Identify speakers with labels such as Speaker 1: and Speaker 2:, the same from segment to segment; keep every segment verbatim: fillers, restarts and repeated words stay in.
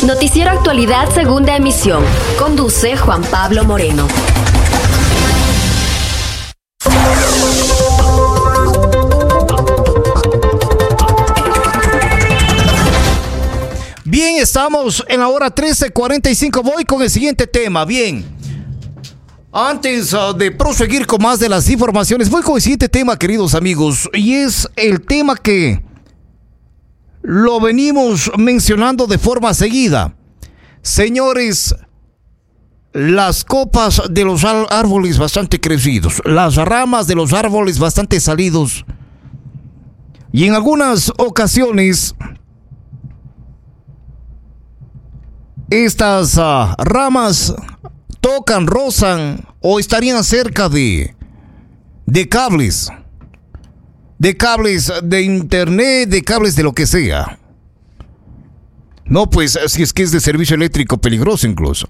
Speaker 1: Noticiero Actualidad, segunda emisión. Conduce Juan Pablo Moreno.
Speaker 2: Bien, estamos en la hora trece cuarenta y cinco. Voy con el siguiente tema. Bien. Antes uh, de proseguir con más de las informaciones, voy con el siguiente tema, queridos amigos. Y es el tema que lo venimos mencionando de forma seguida. Señores, las copas de los árboles bastante crecidos, las ramas de los árboles bastante salidos. Y en algunas ocasiones, estas uh, ramas tocan, rozan o estarían cerca de, de cables, de cables de internet, de cables de lo que sea. No, pues si es que es de servicio eléctrico peligroso incluso.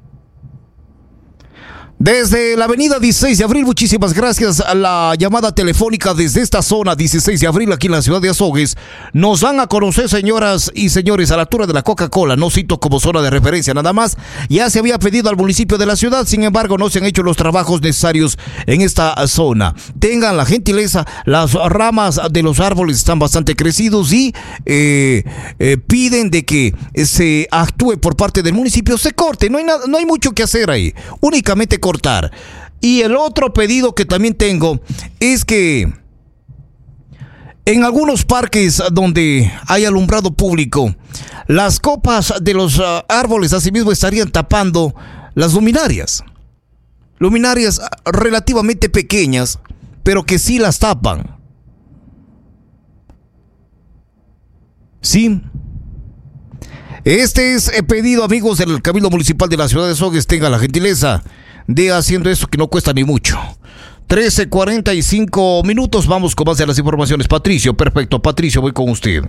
Speaker 2: Desde la avenida dieciséis de abril, muchísimas gracias a la llamada telefónica desde esta zona dieciséis de abril aquí en la ciudad de Azogues. Nos dan a conocer, señoras y señores, a la altura de la Coca-Cola, no cito como zona de referencia nada más, ya se había pedido al municipio de la ciudad, sin embargo no se han hecho los trabajos necesarios en esta zona. Tengan la gentileza, las ramas de los árboles están bastante crecidos y eh, eh, piden de que se actúe por parte del municipio, se corte, no hay, nada, no hay mucho que hacer ahí, únicamente cortar. Y el otro pedido que también tengo es que en algunos parques donde hay alumbrado público, las copas de los uh, árboles asimismo estarían tapando las luminarias. Luminarias relativamente pequeñas, pero que sí las tapan. Sí. Este es el pedido, amigos del Cabildo Municipal de la ciudad de Azogues. Tenga la gentileza de haciendo esto que no cuesta ni mucho. trece cuarenta y cinco minutos, vamos con más de las informaciones. Patricio, perfecto, Patricio, voy con usted.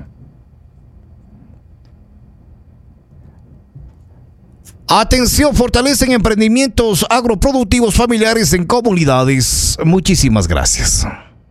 Speaker 2: Atención, fortalecen emprendimientos agroproductivos familiares en comunidades. Muchísimas gracias.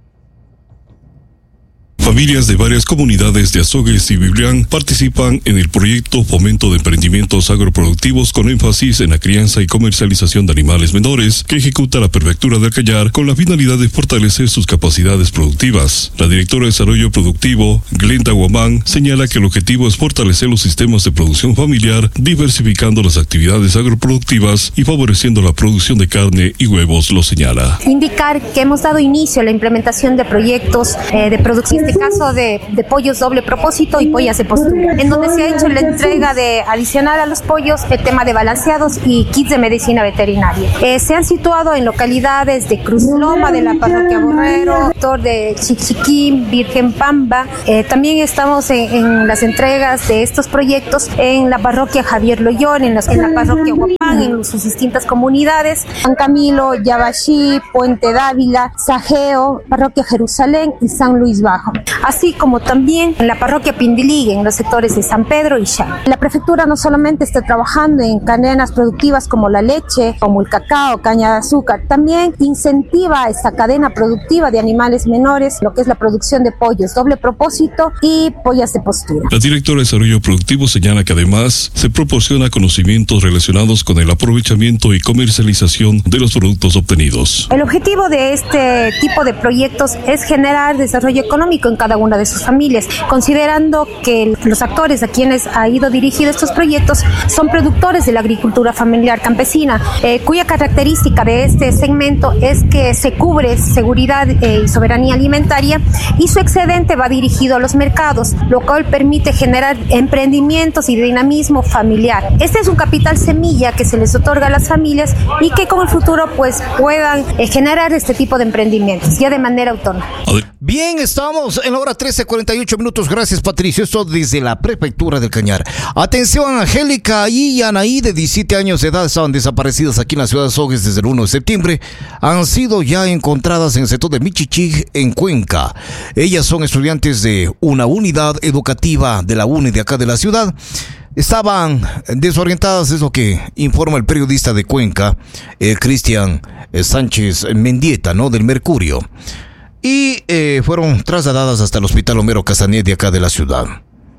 Speaker 3: Familias de varias comunidades de Azogues y Biblián participan en el proyecto Fomento de Emprendimientos Agroproductivos con énfasis en la crianza y comercialización de animales menores que ejecuta la Prefectura del Cañar con la finalidad de fortalecer sus capacidades productivas. La directora de Desarrollo Productivo, Glenda Guamán, señala que el objetivo es fortalecer los sistemas de producción familiar, diversificando las actividades agroproductivas y favoreciendo la producción de carne y huevos, lo señala.
Speaker 4: Indicar que hemos dado inicio a la implementación de proyectos eh, de producción de caso de, de pollos doble propósito y pollas de postura, en donde se ha hecho la entrega de adicional a los pollos el tema de balanceados y kits de medicina veterinaria. Eh, se han situado en localidades de Cruz Loma, de la parroquia Borrero, sector de Chichiquín, Virgen Pamba. Eh, también estamos en, en las entregas de estos proyectos en la parroquia Javier Loyón, en, los, en la parroquia Huapán, en sus distintas comunidades, San Camilo, Yabashi, Puente Dávila, Sajeo, parroquia Jerusalén y San Luis Bajo, así como también en la parroquia Pindiligue, en los sectores de San Pedro y Xan. La prefectura no solamente está trabajando en cadenas productivas como la leche, como el cacao, caña de azúcar, también incentiva esta cadena productiva de animales menores, lo que es la producción de pollos doble propósito y pollas de postura.
Speaker 3: La directora de Desarrollo Productivo señala que además se proporciona conocimientos relacionados con el aprovechamiento y comercialización de los productos obtenidos.
Speaker 4: El objetivo de este tipo de proyectos es generar desarrollo económico en cada una de sus familias, considerando que los actores a quienes ha ido dirigido estos proyectos son productores de la agricultura familiar campesina, eh, cuya característica de este segmento es que se cubre seguridad eh, y soberanía alimentaria y su excedente va dirigido a los mercados, lo cual permite generar emprendimientos y dinamismo familiar. Este es un capital semilla que se les otorga a las familias y que con el futuro pues puedan eh, generar este tipo de emprendimientos ya de manera autónoma.
Speaker 2: Bien, estamos en la hora trece cuarenta y ocho minutos. Gracias, Patricio. Esto desde la Prefectura del Cañar. Atención, Angélica y Anaí, de diecisiete años de edad, estaban desaparecidas aquí en la ciudad de Azogues desde el primero de septiembre. Han sido ya encontradas en el sector de Michichig, en Cuenca. Ellas son estudiantes de una unidad educativa de la U N E de acá de la ciudad. Estaban desorientadas, es lo que informa el periodista de Cuenca, eh, Cristian eh, Sánchez Mendieta, ¿no? Del Mercurio. Y eh, fueron trasladadas hasta el Hospital Homero Castañet de acá de la ciudad.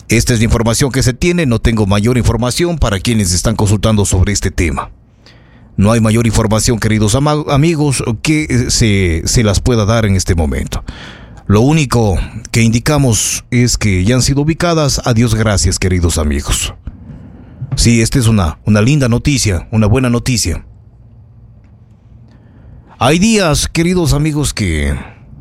Speaker 2: Esta es la información que se tiene, no tengo mayor información para quienes están consultando sobre este tema. No hay mayor información, queridos ama- amigos, que se, se las pueda dar en este momento. Lo único que indicamos es que ya han sido ubicadas. A Dios gracias, queridos amigos. Sí, esta es una, una linda noticia, una buena noticia. Hay días, queridos amigos, que...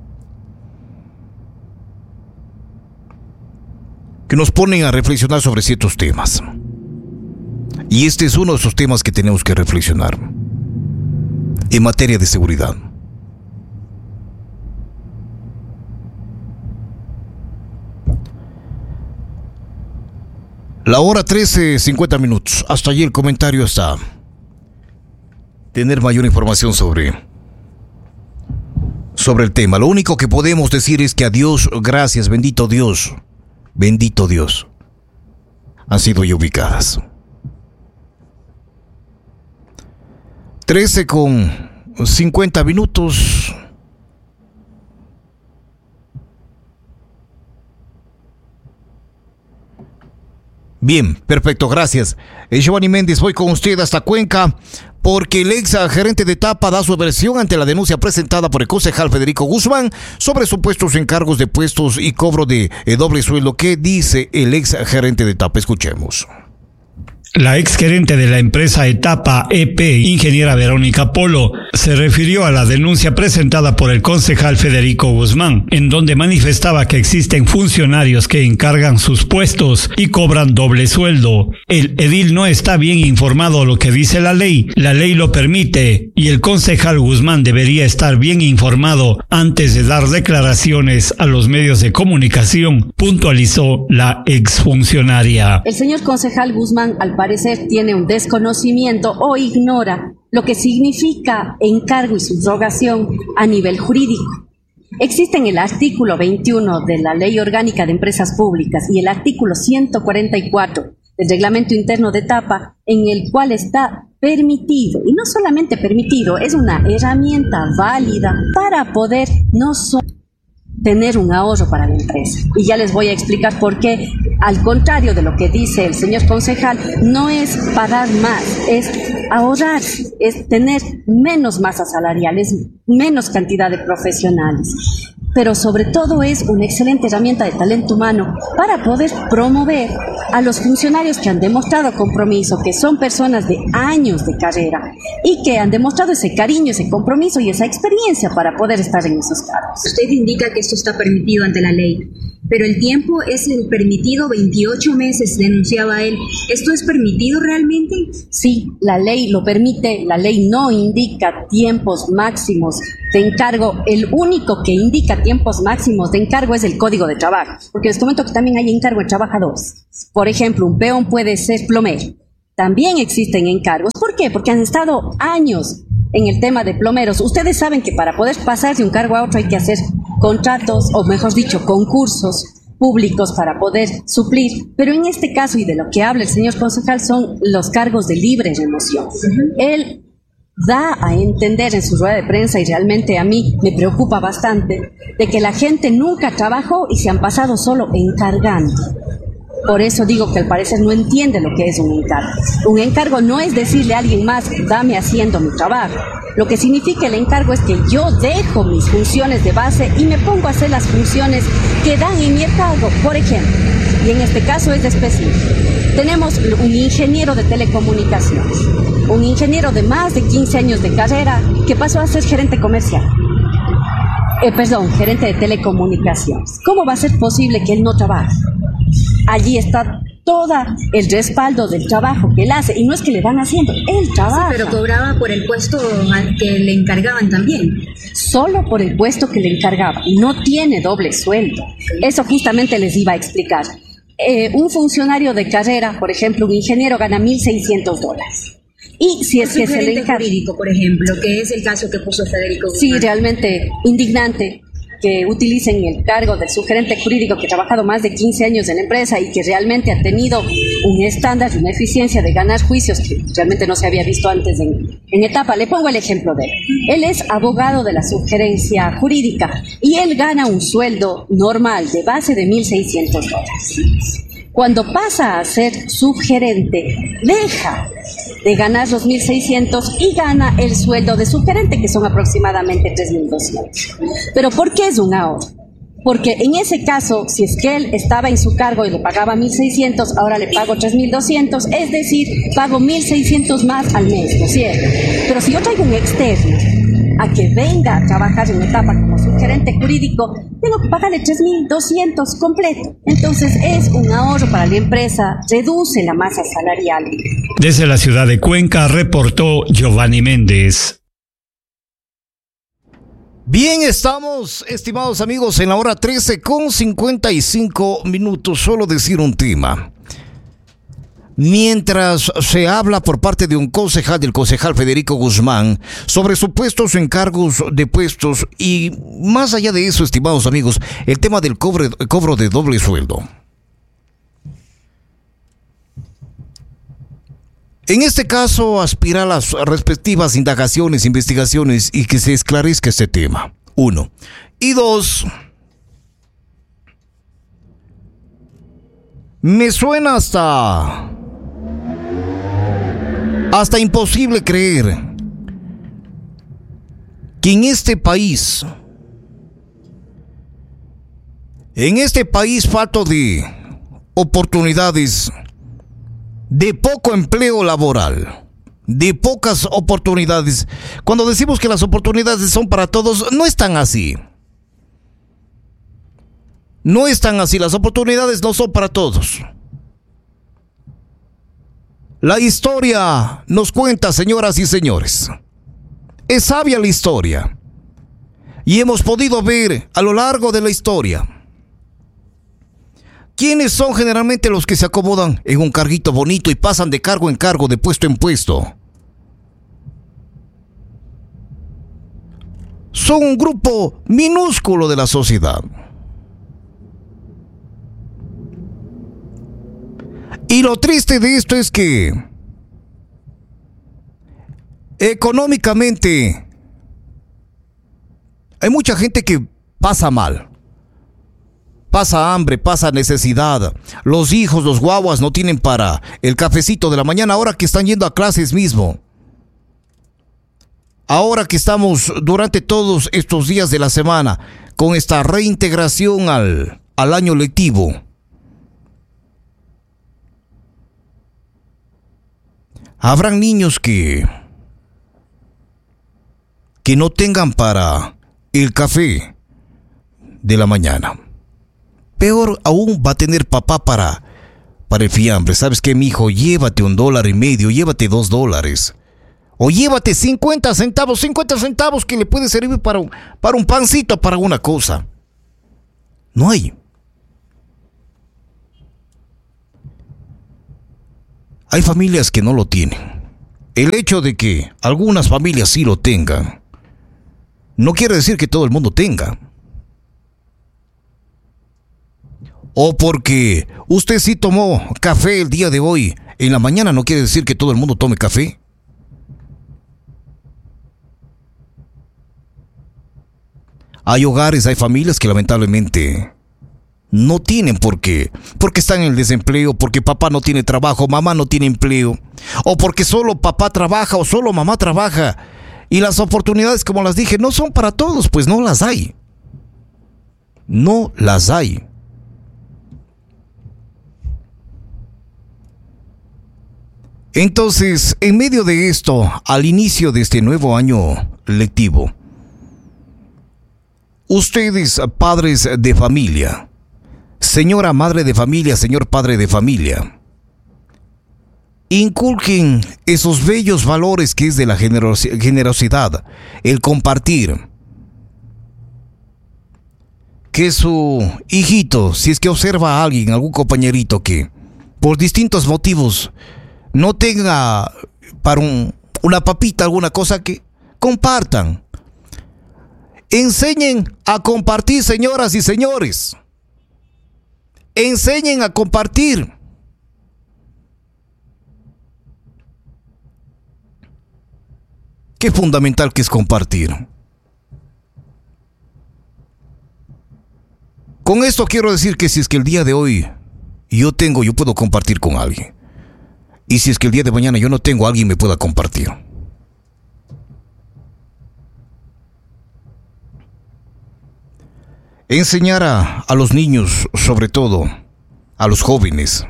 Speaker 2: que nos ponen a reflexionar sobre ciertos temas. Y este es uno de esos temas que tenemos que reflexionar en materia de seguridad. La hora trece, cincuenta minutos. Hasta allí el comentario está. Tener mayor información sobre, sobre el tema. Lo único que podemos decir es que a Dios, gracias, bendito Dios. Bendito Dios, han sido ya ubicadas. trece con cincuenta minutos. Bien, perfecto, gracias. Eh, Giovanni Méndez, voy con usted hasta Cuenca, porque el ex gerente de Tapa da su versión ante la denuncia presentada por el concejal Federico Guzmán sobre supuestos encargos de puestos y cobro de eh, doble sueldo. ¿Qué dice el ex gerente de Tapa? Escuchemos.
Speaker 5: La exgerente de la empresa Etapa E P, ingeniera Verónica Polo, se refirió a la denuncia presentada por el concejal Federico Guzmán, en donde manifestaba que existen funcionarios que encargan sus puestos y cobran doble sueldo. El edil no está bien informado de lo que dice la ley, la ley lo permite, y el concejal Guzmán debería estar bien informado antes de dar declaraciones a los medios de comunicación, puntualizó la exfuncionaria.
Speaker 6: El señor concejal Guzmán, al parecer, tiene un desconocimiento o ignora lo que significa encargo y subrogación a nivel jurídico. Existe en el artículo veintiuno de la Ley Orgánica de Empresas Públicas y el artículo ciento cuarenta y cuatro del Reglamento Interno de Tapa, en el cual está permitido, y no solamente permitido, es una herramienta válida para poder no solo tener un ahorro para la empresa. Y ya les voy a explicar por qué, al contrario de lo que dice el señor concejal, no es pagar más, es ahorrar, es tener menos masa salarial, es menos cantidad de profesionales. Pero sobre todo es una excelente herramienta de talento humano para poder promover a los funcionarios que han demostrado compromiso, que son personas de años de carrera y que han demostrado ese cariño, ese compromiso y esa experiencia para poder estar en esos cargos.
Speaker 7: Usted indica que esto está permitido ante la ley, pero el tiempo es el permitido, veintiocho meses, denunciaba él. ¿Esto es permitido realmente?
Speaker 6: Sí, la ley lo permite, la ley no indica tiempos máximos de encargo. El único que indica tiempos máximos de encargo es el Código de Trabajo, porque les comento que también hay encargo de trabajadores. Por ejemplo, un peón puede ser plomero. También existen encargos. ¿Por qué? Porque han estado años en el tema de plomeros. Ustedes saben que para poder pasar de un cargo a otro hay que hacer contratos, o mejor dicho, concursos públicos para poder suplir. Pero en este caso, y de lo que habla el señor concejal, son los cargos de libre remoción. Uh-huh. Él da a entender en su rueda de prensa, y realmente a mí me preocupa bastante, de que la gente nunca trabajó y se han pasado solo encargando. Por eso digo que al parecer no entiende lo que es un encargo. Un encargo no es decirle a alguien más, dame haciendo mi trabajo. Lo que significa el encargo es que yo dejo mis funciones de base y me pongo a hacer las funciones que dan en mi encargo. Por ejemplo, y en este caso es específico, tenemos un ingeniero de telecomunicaciones, un ingeniero de más de quince años de carrera que pasó a ser gerente comercial. Eh, perdón, gerente de telecomunicaciones. ¿Cómo va a ser posible que él no trabaje? Allí está todo el respaldo del trabajo que él hace, y no es que le van haciendo, él trabaja.
Speaker 7: Sí, pero cobraba por el puesto que le encargaban también.
Speaker 6: Solo por el puesto que le encargaba, no tiene doble sueldo. Eso justamente les iba a explicar. Eh, un funcionario de carrera, por ejemplo, un ingeniero, gana mil seiscientos dólares. Y si es que se le encarga,
Speaker 7: jurídico, por ejemplo, que es el caso que puso Federico Guzmán.
Speaker 6: Sí, realmente indignante que utilicen el cargo del subgerente jurídico que ha trabajado más de quince años en la empresa y que realmente ha tenido un estándar y una eficiencia de ganar juicios que realmente no se había visto antes en, en etapa. Le pongo el ejemplo de él. Él es abogado de la subgerencia jurídica y él gana un sueldo normal de base de mil seiscientos dólares. Cuando pasa a ser subgerente, deja de ganar los mil seiscientos y gana el sueldo de subgerente, que son aproximadamente tres mil doscientos. ¿Pero por qué es un ahorro? Porque en ese caso, si es que él estaba en su cargo y le pagaba mil seiscientos, ahora le pago tres mil doscientos, es decir, pago mil seiscientos más al mes, ¿no es cierto? Pero si yo traigo un externo a que venga a trabajar en etapa como subgerente jurídico, tengo que pagarle tres mil doscientos completo. Entonces es un ahorro para la empresa, reduce la masa salarial.
Speaker 5: Desde la ciudad de Cuenca reportó Giovanni Méndez.
Speaker 2: Bien, estamos, estimados amigos, en la hora trece con cincuenta y cinco minutos. Solo decir un tema. Mientras se habla por parte de un concejal, del concejal Federico Guzmán, sobre supuestos encargos de puestos y más allá de eso, estimados amigos, el tema del cobre, cobro de doble sueldo. En este caso, aspira a las respectivas indagaciones, investigaciones y que se esclarezca este tema. Uno. Y dos. Me suena hasta... hasta imposible creer que en este país, en este país falto de oportunidades, de poco empleo laboral, de pocas oportunidades. Cuando decimos que las oportunidades son para todos, no están así. No están así, las oportunidades no son para todos. La historia nos cuenta, señoras y señores, es sabia la historia. Y hemos podido ver a lo largo de la historia ¿quiénes son generalmente los que se acomodan en un carguito bonito y pasan de cargo en cargo, de puesto en puesto? Son un grupo minúsculo de la sociedad. Y lo triste de esto es que económicamente hay mucha gente que pasa mal. Pasa hambre, pasa necesidad. Los hijos, los guaguas no tienen para el cafecito de la mañana ahora que están yendo a clases mismo. Ahora que estamos durante todos estos días de la semana con esta reintegración al, al año lectivo. Habrán niños que, que no tengan para el café de la mañana. Peor aún va a tener papá para, para el fiambre. ¿Sabes qué, mijo? Llévate un dólar y medio, llévate dos dólares. O llévate cincuenta centavos, cincuenta centavos que le puede servir para un, para un pancito, para una cosa. No hay. Hay familias que no lo tienen. El hecho de que algunas familias sí lo tengan, no quiere decir que todo el mundo tenga. O porque usted sí tomó café el día de hoy en la mañana, no quiere decir que todo el mundo tome café. Hay hogares, hay familias que lamentablemente no tienen por qué, porque están en el desempleo, porque papá no tiene trabajo, mamá no tiene empleo, o porque solo papá trabaja o solo mamá trabaja. Y las oportunidades, como las dije, no son para todos, pues no las hay. No las hay. Entonces, en medio de esto, al inicio de este nuevo año lectivo, ustedes, padres de familia, señora madre de familia, señor padre de familia, inculquen esos bellos valores que es de la generosi- generosidad, el compartir. Que su hijito, si es que observa a alguien, algún compañerito que por distintos motivos no tenga para un, una papita, alguna cosa, que compartan. Enseñen a compartir, señoras y señores. Enseñen a compartir. Qué fundamental que es compartir. Con esto quiero decir que si es que el día de hoy yo tengo, yo puedo compartir con alguien. Y si es que el día de mañana yo no tengo, alguien me pueda compartir. Enseñar a, a los niños, sobre todo a los jóvenes,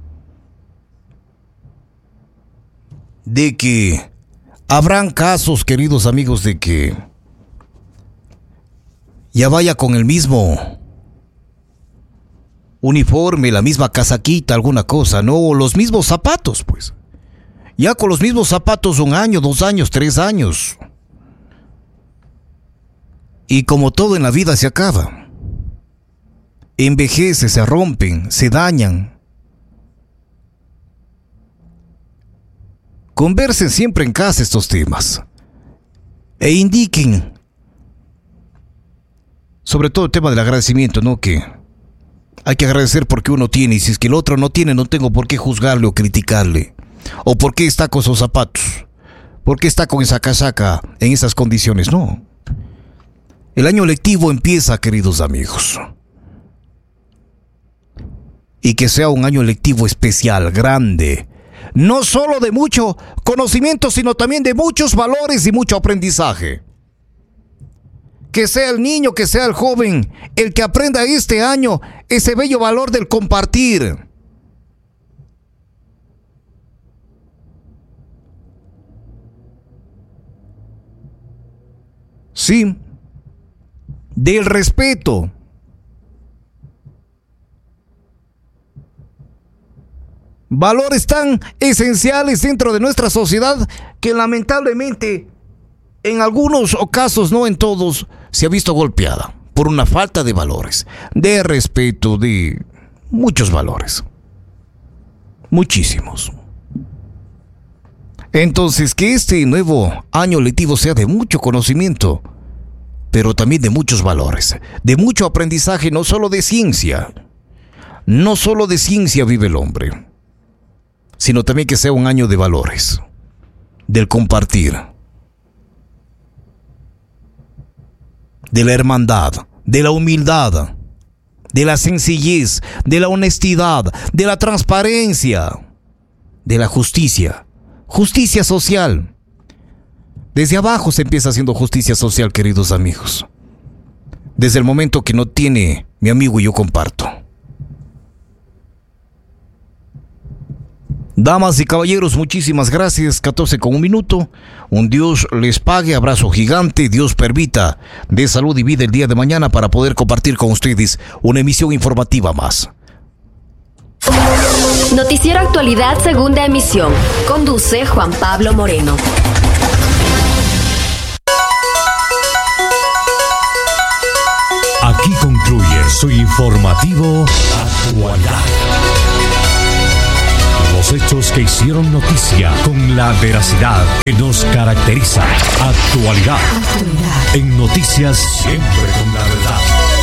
Speaker 2: de que habrán casos, queridos amigos, de que ya vaya con el mismo uniforme, la misma casaquita, alguna cosa, no, los mismos zapatos, pues. Ya con los mismos zapatos un año, dos años, tres años. Y como todo en la vida se acaba. Envejece, se rompen, se dañan. Conversen siempre en casa estos temas. E indiquen, sobre todo el tema del agradecimiento, ¿no? Que hay que agradecer porque uno tiene, y si es que el otro no tiene, no tengo por qué juzgarle o criticarle. O por qué está con esos zapatos, por qué está con esa casaca en esas condiciones, no. El año lectivo empieza, queridos amigos. Y que sea un año lectivo especial, grande. No solo de mucho conocimiento, sino también de muchos valores y mucho aprendizaje. Que sea el niño, que sea el joven, el que aprenda este año ese bello valor del compartir. Sí, del respeto. Valores tan esenciales dentro de nuestra sociedad que lamentablemente en algunos casos, no en todos, se ha visto golpeada por una falta de valores, de respeto, de muchos valores. Muchísimos. Entonces, que este nuevo año lectivo sea de mucho conocimiento, pero también de muchos valores, de mucho aprendizaje, no solo de ciencia. No solo de ciencia vive el hombre, sino también que sea un año de valores, del compartir, de la hermandad, de la humildad, de la sencillez, de la honestidad, de la transparencia, de la justicia, justicia social. Desde abajo se empieza haciendo justicia social, queridos amigos. Desde el momento que no tiene mi amigo y yo comparto. Damas y caballeros, muchísimas gracias. catorce con un minuto. Un Dios les pague. Abrazo gigante. Dios permita de salud y vida el día de mañana para poder compartir con ustedes una emisión informativa más.
Speaker 1: Noticiero Actualidad, segunda emisión. Conduce Juan Pablo Moreno.
Speaker 8: Aquí concluye su informativo Actualidad. Los hechos que hicieron noticia con la veracidad que nos caracteriza. Actualidad. Actualidad. En noticias siempre con la verdad.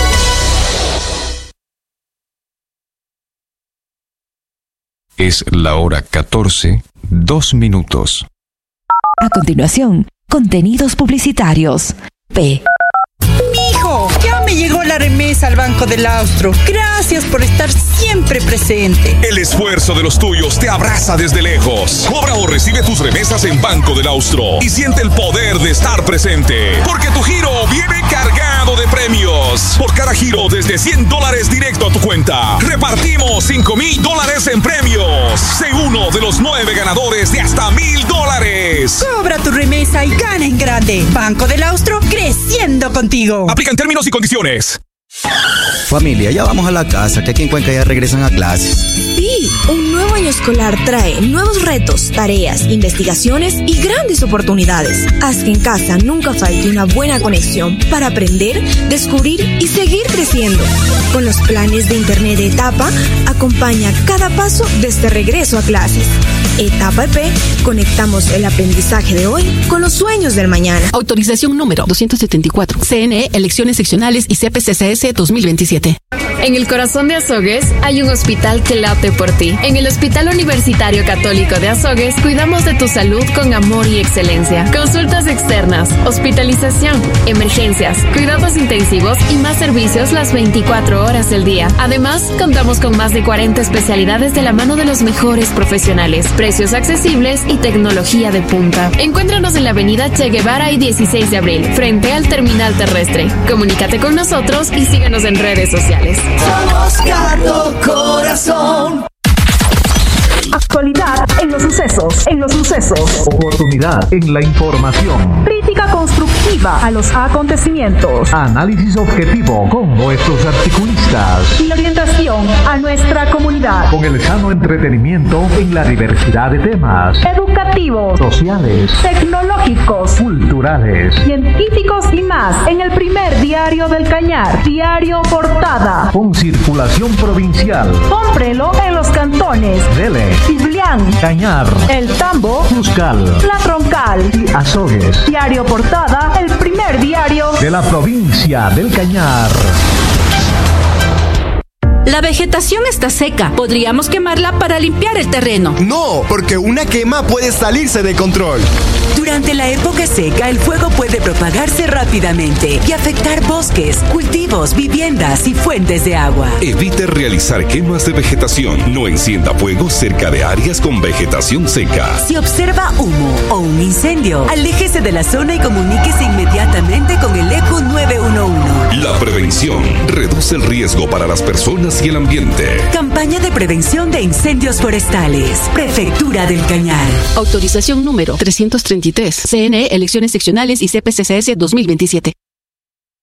Speaker 9: Es la hora catorce, dos minutos.
Speaker 10: A continuación, contenidos publicitarios. P.
Speaker 11: Mijo, ya me llegó la remesa al Banco del Austro. Gracias por estar siempre presente.
Speaker 12: El esfuerzo de los tuyos te abraza desde lejos. Cobra o recibe tus remesas en Banco del Austro y siente el poder de estar presente. Porque tu giro viene cargado de premios. Por cada giro desde cien dólares directo a tu cuenta. Repartimos cinco mil dólares en premios. Sé uno de los nueve ganadores de hasta mil dólares.
Speaker 11: Cobra tu remesa y gana en grande. Banco del Austro, creciendo contigo.
Speaker 12: Aplican términos y condiciones.
Speaker 13: Familia, ya vamos a la casa, que aquí en Cuenca ya regresan a clases.
Speaker 14: Sí, un nuevo año escolar trae nuevos retos, tareas, investigaciones y grandes oportunidades. Haz que en casa nunca falte una buena conexión para aprender, descubrir y seguir creciendo. Con los planes de Internet de Etapa, acompaña cada paso de este regreso a clases. Etapa E P, conectamos el aprendizaje de hoy con los sueños del mañana.
Speaker 15: Autorización número doscientos setenta y cuatro. C N E, elecciones seccionales y C P C C S dos mil veintisiete. En el corazón de Azogues hay un hospital que late por ti. En el Hospital Universitario Católico de Azogues cuidamos de tu salud con amor y excelencia. Consultas externas, hospitalización, emergencias, cuidados intensivos y más servicios las veinticuatro horas del día. Además, contamos con más de cuarenta especialidades de la mano de los mejores profesionales, precios accesibles y tecnología de punta. Encuéntranos en la avenida Che Guevara y dieciséis de abril, frente al terminal terrestre. Comunícate con nosotros y síguenos en redes sociales.
Speaker 16: Somos Gato Corazón.
Speaker 17: Actualidad en los sucesos, en los sucesos.
Speaker 18: Oportunidad en la información.
Speaker 17: Crítica constructiva a los acontecimientos.
Speaker 18: Análisis objetivo con nuestros articulistas.
Speaker 17: Y orientación a nuestra comunidad.
Speaker 18: Con el sano entretenimiento en la diversidad de temas.
Speaker 17: Educativos,
Speaker 18: sociales,
Speaker 17: tecnológicos,
Speaker 18: culturales,
Speaker 17: científicos y más en el primer diario del Cañar. Diario Portada.
Speaker 18: Con circulación provincial.
Speaker 17: Cómprelo en los cantones
Speaker 18: Dele,
Speaker 17: Iblián,
Speaker 18: Cañar,
Speaker 17: El Tambo,
Speaker 18: Cuscal,
Speaker 17: La Troncal
Speaker 18: y Azogues.
Speaker 17: Diario Portada, el primer diario
Speaker 18: de la provincia del Cañar.
Speaker 19: La vegetación está seca. Podríamos quemarla para limpiar el terreno.
Speaker 20: No, porque una quema puede salirse de control.
Speaker 21: Durante la época seca, el fuego puede propagarse rápidamente y afectar bosques, cultivos, viviendas y fuentes de agua.
Speaker 12: Evite realizar quemas de vegetación. No encienda fuego cerca de áreas con vegetación seca.
Speaker 21: Si observa humo o un incendio, aléjese de la zona y comuníquese inmediatamente con el E C U nueve uno uno.
Speaker 12: La prevención reduce el riesgo para las personas y el ambiente.
Speaker 21: Campaña de prevención de incendios forestales. Prefectura del Cañar.
Speaker 19: Autorización número trescientos treinta y tres. C N E, elecciones seccionales y C P C C S dos mil veintisiete.